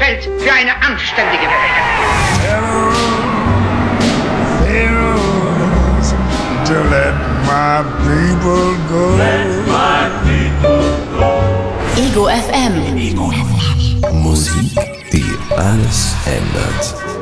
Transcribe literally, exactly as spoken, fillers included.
Welt für eine anständige Welt. To let my people go. Let my people go. Ego F M. Ego F M. Musik, die alles ändert.